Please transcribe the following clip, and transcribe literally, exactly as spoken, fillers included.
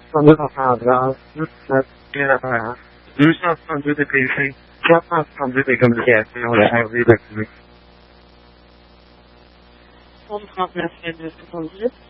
attendez dans sa adresse, dix-sept rue La Place, deux cent soixante-deux de P C, quatre cent soixante-deux des communications, le R V d'activé. trente-neuf deux cent soixante-dix-huit.